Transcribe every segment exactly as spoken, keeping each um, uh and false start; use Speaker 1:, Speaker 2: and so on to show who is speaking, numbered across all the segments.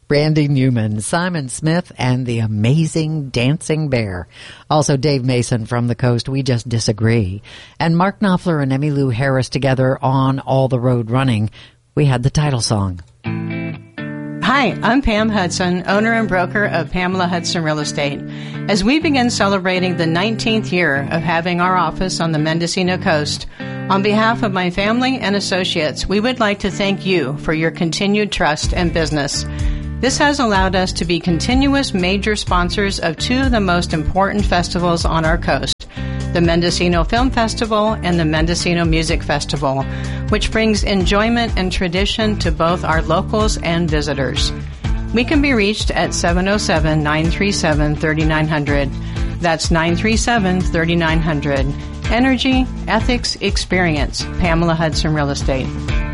Speaker 1: Brandy Newman, Simon Smith, and the Amazing Dancing Bear. Also Dave Mason from the Coast, We Just Disagree. And Mark Knopfler and Emmylou Harris together on All the Road Running. We had the title song.
Speaker 2: Hi, I'm Pam Hudson, owner and broker of Pamela Hudson Real Estate. As we begin celebrating the nineteenth year of having our office on the Mendocino coast, on behalf of my family and associates, we would like to thank you for your continued trust and business. This has allowed us to be continuous major sponsors of two of the most important festivals on our coast, the Mendocino Film Festival and the Mendocino Music Festival, which brings enjoyment and tradition to both our locals and visitors. We can be reached at seven oh seven, nine three seven, three nine zero zero. That's nine three seven, three nine zero zero. Energy, ethics, experience. Pamela Hudson Real Estate.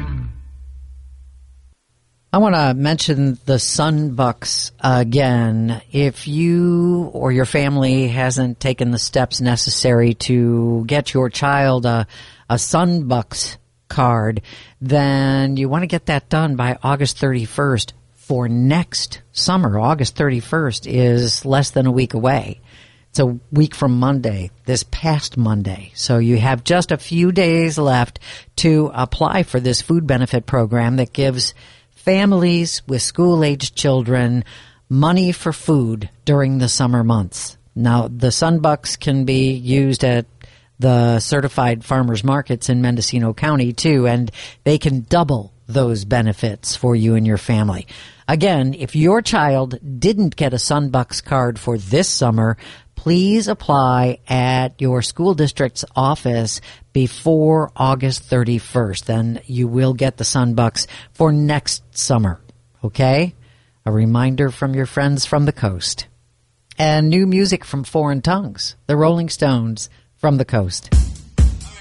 Speaker 1: I want to mention the Sunbucks again. If you or your family hasn't taken the steps necessary to get your child a, a Sunbucks card, then you want to get that done by August thirty-first for next summer. August thirty-first is less than a week away. It's a week from Monday, this past Monday. So you have just a few days left to apply for this food benefit program that gives families with school-aged children money for food during the summer months. Now, the Sunbucks can be used at the certified farmers markets in Mendocino County, too, and they can double those benefits for you and your family. Again, if your child didn't get a Sunbucks card for this summer, please apply at your school district's office before August thirty-first. Then you will get the Sunbucks for next summer. Okay? A reminder from your friends from the coast. And new music from Foreign Tongues, the Rolling Stones from the Coast.